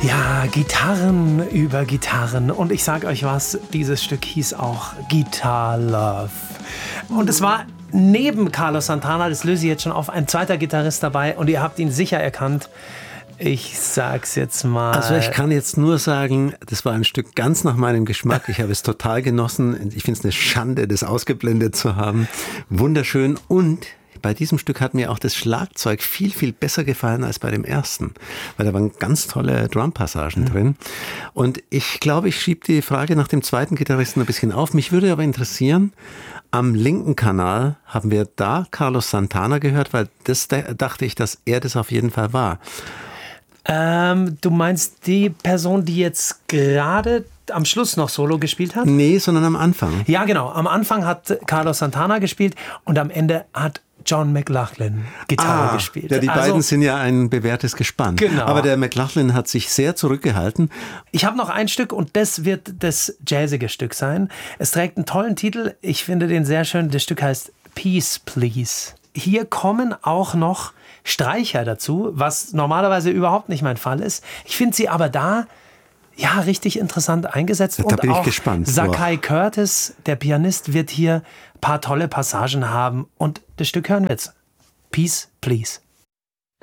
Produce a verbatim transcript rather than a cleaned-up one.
Ja, Gitarren über Gitarren. Und ich sag euch was, dieses Stück hieß auch Guitar Love. Und es war neben Carlos Santana, das löse ich jetzt schon auf, ein zweiter Gitarrist dabei. Und ihr habt ihn sicher erkannt. Ich sag's jetzt mal. Also ich kann jetzt nur sagen, das war ein Stück ganz nach meinem Geschmack. Ich habe es total genossen. Ich finde es eine Schande, das ausgeblendet zu haben. Wunderschön. Und bei diesem Stück hat mir auch das Schlagzeug viel, viel besser gefallen als bei dem ersten. Weil da waren ganz tolle Drumpassagen mhm. drin. Und ich glaube, ich schiebe die Frage nach dem zweiten Gitarristen ein bisschen auf. Mich würde aber interessieren, am linken Kanal haben wir da Carlos Santana gehört, weil das dachte ich, dass er das auf jeden Fall war. Ähm, du meinst die Person, die jetzt gerade am Schluss noch Solo gespielt hat? Nee, sondern am Anfang. Ja, genau. Am Anfang hat Carlos Santana gespielt und am Ende hat John McLaughlin Gitarre ah, gespielt. Ja, die also, beiden sind ja ein bewährtes Gespann. Genau. Aber der McLaughlin hat sich sehr zurückgehalten. Ich habe noch ein Stück und das wird das jazzige Stück sein. Es trägt einen tollen Titel. Ich finde den sehr schön. Das Stück heißt Peace, Please. Hier kommen auch noch Streicher dazu, was normalerweise überhaupt nicht mein Fall ist. Ich finde sie aber da ja richtig interessant eingesetzt. Da und bin ich auch gespannt. Zakai Curtis, der Pianist, wird hier ein paar tolle Passagen haben und das Stück hören wir jetzt. Peace, Please.